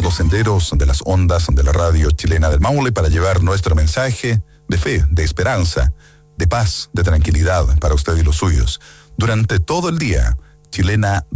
los senderos de las ondas de la radio chilena del Maule para llevar nuestro mensaje de fe, de esperanza, de paz, de tranquilidad para usted y los suyos. Durante todo el día, Chilena